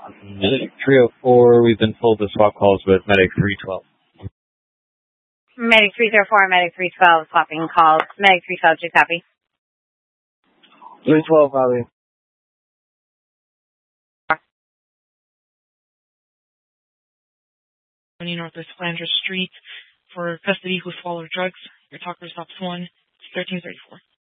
Medic 304, we've been told to swap calls with Medic 312. Medic 304 and Medic 312 swapping calls. Medic 312, just copy. 312, copy. 20 Northwest Flanders Street for custody who swallowed drugs. Your talker stops 1, 1334.